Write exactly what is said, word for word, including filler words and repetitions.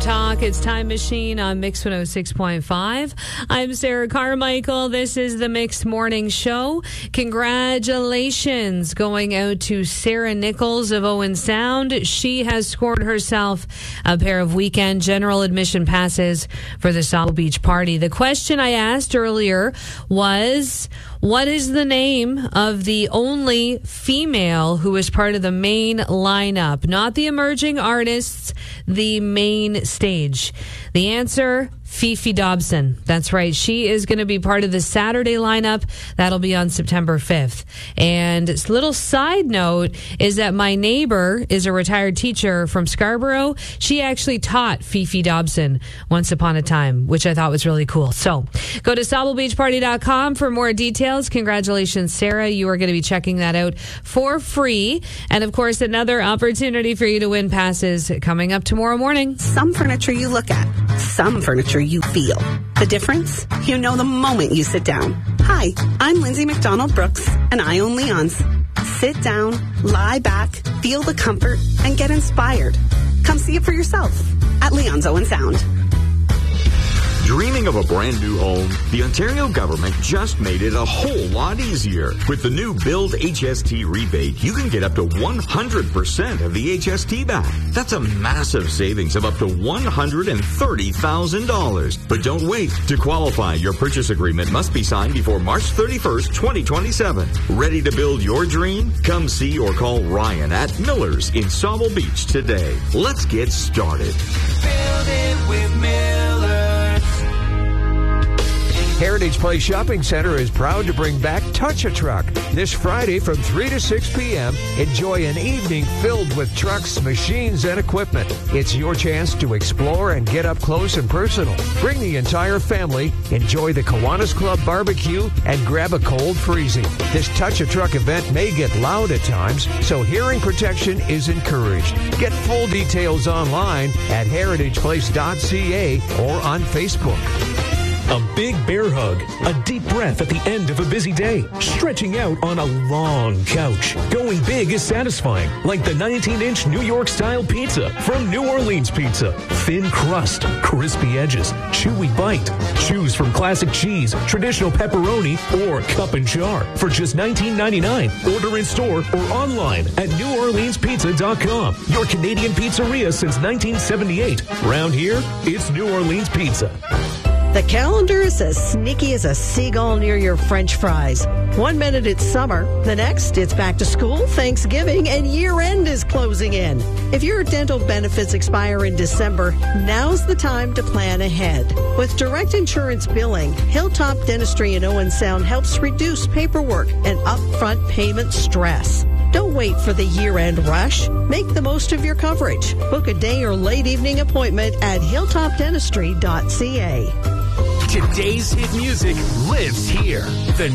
Talk, it's Time Machine on Mix one oh six point five. I'm Sarah Carmichael. This is the Mix Morning Show. Congratulations going out to Sarah Nichols of Owen Sound. She has scored herself a pair of weekend general admission passes for the Sauble Beach party. The question I asked earlier was, what is the name of the only female who is part of the main lineup? Not the emerging artists, the main stage. The answer, Fifi Dobson. That's right. She is going to be part of the Saturday lineup. That'll be on September fifth. And a little side note is that my neighbor is a retired teacher from Scarborough. She actually taught Fifi Dobson once upon a time, which I thought was really cool. So go to sauble beach party dot com for more details. Congratulations, Sarah. You are going to be checking that out for free. And of course, another opportunity for you to win passes coming up tomorrow morning. Some furniture you look at, some furniture you feel. The difference? You know the moment you sit down. Hi, I'm Lindsay McDonald Brooks, and I own Leon's. Sit down, lie back, feel the comfort, and get inspired. Come see it for yourself at Leon's Owen Sound. Dreaming of a brand new home? The Ontario government just made it a whole lot easier. With the new Build H S T rebate, you can get up to one hundred percent of the H S T back. That's a massive savings of up to one hundred thirty thousand dollars. But don't wait. To qualify, your purchase agreement must be signed before March thirty-first, twenty twenty-seven. Ready to build your dream? Come see or call Ryan at Miller's in Sauble Beach today. Let's get started. Build it with Miller's. Heritage Place Shopping Center is proud to bring back Touch-A-Truck. This Friday from three to six p.m., enjoy an evening filled with trucks, machines, and equipment. It's your chance to explore and get up close and personal. Bring the entire family, enjoy the Kiwanis Club barbecue, and grab a cold freezy. This Touch-A-Truck event may get loud at times, so hearing protection is encouraged. Get full details online at heritage place dot c a or on Facebook. A big bear hug, a deep breath at the end of a busy day, stretching out on a long couch. Going big is satisfying, like the nineteen-inch New York-style pizza from New Orleans Pizza. Thin crust, crispy edges, chewy bite. Choose from classic cheese, traditional pepperoni, or cup and char for just nineteen ninety-nine. Order in store or online at new orleans pizza dot com. Your Canadian pizzeria since nineteen seventy-eight. Round here, it's New Orleans Pizza. The calendar is as sneaky as a seagull near your French fries. One minute it's summer, the next it's back to school, Thanksgiving, and year-end is closing in. If your dental benefits expire in December, now's the time to plan ahead. With direct insurance billing, Hilltop Dentistry in Owen Sound helps reduce paperwork and upfront payment stress. Don't wait for the year-end rush. Make the most of your coverage. Book a day or late evening appointment at hilltop dentistry dot c a. Today's hit music lives here. The